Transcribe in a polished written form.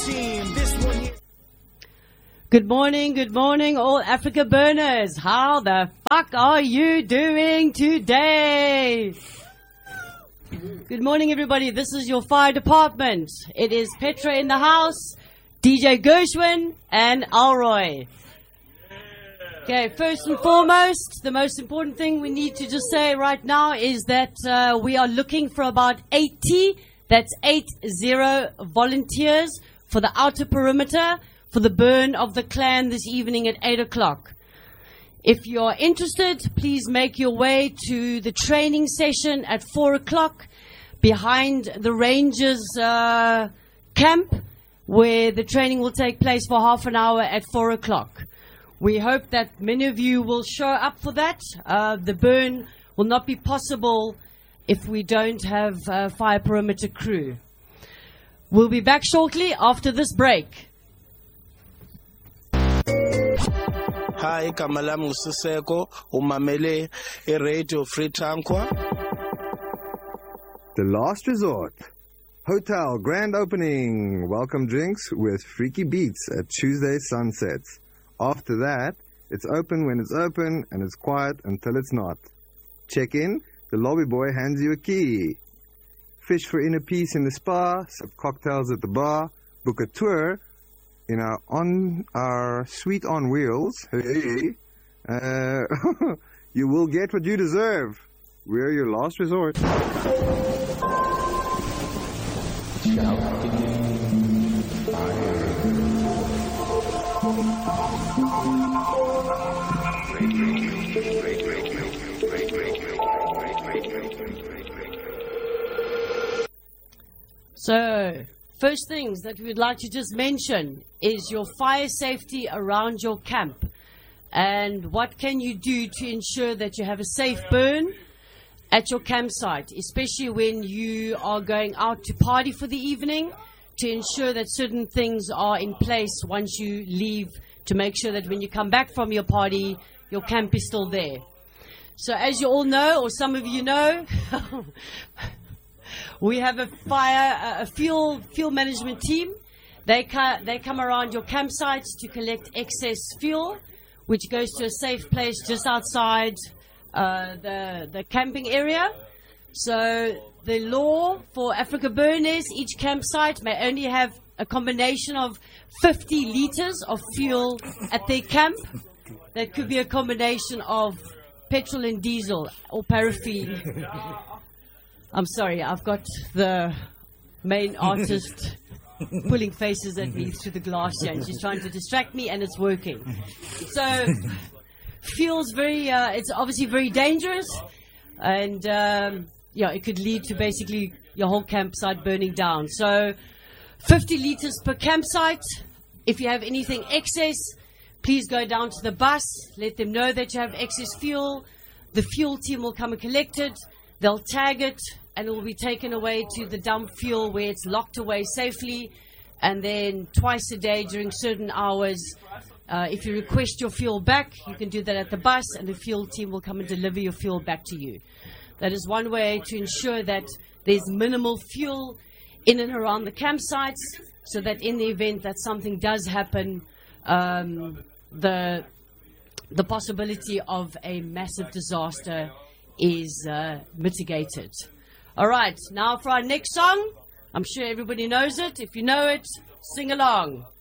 machine. This one here. Good morning, all Africa burners. How the fuck are you doing today? Good morning, everybody. This is your fire department. It is Petra in the house, DJ Gershwin, and Alroy. Okay, first and foremost, the most important thing we need to just say right now is that we are looking for about 80, that's 80 volunteers for the outer perimeter for the burn of the clan this evening at 8 o'clock. If you're interested, please make your way to the training session at 4 o'clock behind the Rangers camp, where the training will take place for half an hour at 4 o'clock. We hope that many of you will show up for that. The burn will not be possible if we don't have a fire perimeter crew. We'll be back shortly after this break. Hi, Kamala Musiseko, Umamele, Radio Free Tankwa. The Last Resort. Hotel grand opening. Welcome drinks with freaky beats at Tuesday sunsets. After that, it's open when it's open and it's quiet until it's not. Check in, the lobby boy hands you a key. Fish for inner peace in the spa, sip cocktails at the bar, book a tour in our suite on wheels. Hey, you will get what you deserve. We're your last resort. So, first things that we'd like to just mention is your fire safety around your camp. And what can you do to ensure that you have a safe burn at your campsite, especially when you are going out to party for the evening, to ensure that certain things are in place once you leave, to make sure that when you come back from your party, your camp is still there. So as you all know, or some of you know, we have a fuel management team. They come around your campsites to collect excess fuel, which goes to a safe place just outside the camping area. So the law for Africa Burn is each campsite may only have a combination of 50 liters of fuel at their camp. That could be a combination of petrol and diesel or paraffin. I'm sorry, I've got the main artist pulling faces at me through the glass here, and she's trying to distract me, and it's working. So, fuel's it's obviously very dangerous, and it could lead to basically your whole campsite burning down. So, 50 liters per campsite. If you have anything excess, please go down to the bus, let them know that you have excess fuel. The fuel team will come and collect it. They'll tag it, and it will be taken away to the dump fuel where it's locked away safely. And then twice a day during certain hours, if you request your fuel back, you can do that at the bus, and the fuel team will come and deliver your fuel back to you. That is one way to ensure that there's minimal fuel in and around the campsites, so that in the event that something does happen, the possibility of a massive disaster is mitigated. All right, now for our next song. I'm sure everybody knows it. If you know it, sing along.